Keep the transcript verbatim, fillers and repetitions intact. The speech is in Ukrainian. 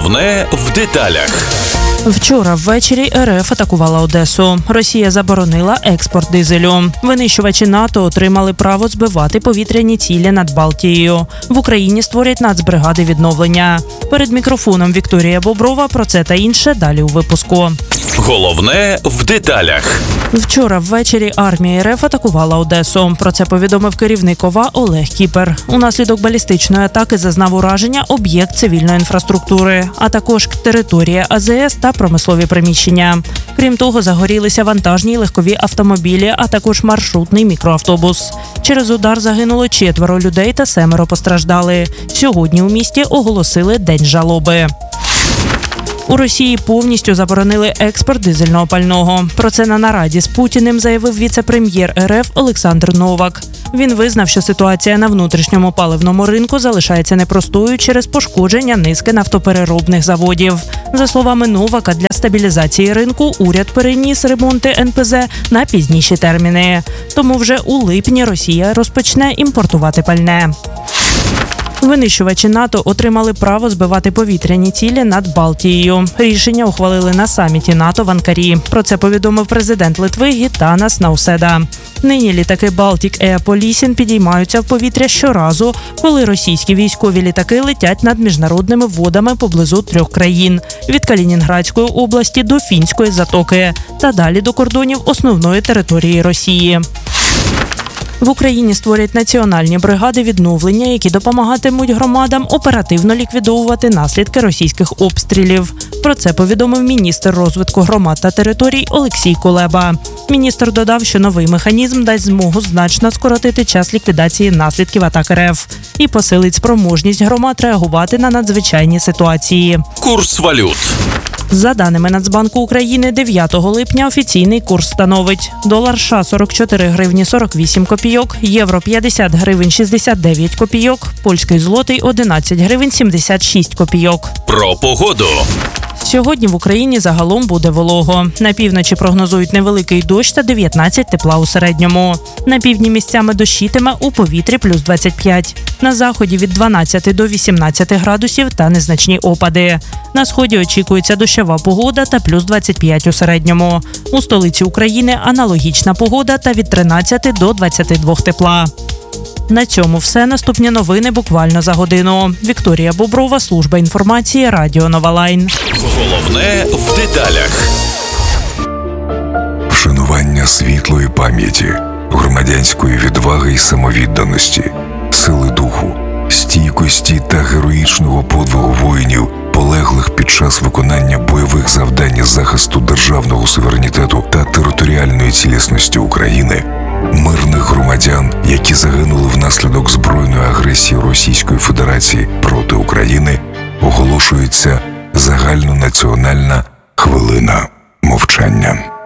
Головне в деталях. Вчора ввечері РФ атакувала Одесу. Росія заборонила експорт дизелю. Винищувачі НАТО отримали право збивати повітряні цілі над Балтією. В Україні створять нацбригади відновлення. Перед мікрофоном Вікторія Боброва. Про це та інше далі у випуску. Головне в деталях. Вчора ввечері армія РФ атакувала Одесу. Про це повідомив керівник ОВА Олег Кіпер. Унаслідок балістичної атаки зазнав ураження об'єкт цивільної інфраструктури, а також територія АЗС та промислові приміщення. Крім того, загорілися вантажні й легкові автомобілі, а також маршрутний мікроавтобус. Через удар загинуло четверо людей та семеро постраждали. Сьогодні у місті оголосили День жалоби. У Росії повністю заборонили експорт дизельного пального. Про це на нараді з Путіним заявив віце-прем'єр РФ Олександр Новак. Він визнав, що ситуація на внутрішньому паливному ринку залишається непростою через пошкодження низки нафтопереробних заводів. За словами Новака, для стабілізації ринку уряд переніс ремонти ен пе зе на пізніші терміни. Тому вже у липні Росія розпочне імпортувати пальне. Винищувачі НАТО отримали право збивати повітряні цілі над Балтією. Рішення ухвалили на саміті НАТО в Анкарі. Про це повідомив президент Литви Гітанас Науседа. Нині літаки «Балтік Еа Полісін» підіймаються в повітря щоразу, коли російські військові літаки летять над міжнародними водами поблизу трьох країн – від Калінінградської області до Фінської затоки та далі до кордонів основної території Росії. В Україні створять національні бригади відновлення, які допомагатимуть громадам оперативно ліквідовувати наслідки російських обстрілів. Про це повідомив міністр розвитку громад та територій Олексій Кулеба. Міністр додав, що новий механізм дасть змогу значно скоротити час ліквідації наслідків атак РФ і посилить спроможність громад реагувати на надзвичайні ситуації. Курс валют. За даними Нацбанку України, дев'ятого липня офіційний курс становить: долар США – сорок чотири гривні сорок вісім копійок, євро – п'ятдесят гривень шістдесят дев'ять копійок, польський злотий – одинадцять гривень сімдесят шість копійок. Про погоду. Сьогодні в Україні загалом буде волого. На півночі прогнозують невеликий дощ та дев'ятнадцять тепла у середньому. На півдні місцями дощитиме, у повітрі плюс двадцять п'ять. На заході від дванадцяти до вісімнадцяти градусів та незначні опади. На сході очікується дощова погода та плюс двадцять п'ять у середньому. У столиці України аналогічна погода та від тринадцяти до двадцяти двох тепла. На цьому все. Наступні новини буквально за годину. Вікторія Боброва, служба інформації, Радіо Нова Лайн. Головне в деталях. Вшанування світлої пам'яті, громадянської відваги і самовідданості, сили духу, стійкості та героїчного подвигу воїнів, полеглих під час виконання бойових завдань із захисту державного суверенітету та територіальної цілісності України, мирних громадян, які загинули внаслідок збройної агресії Російської Федерації проти України, оголошується загальнонаціональна хвилина мовчання.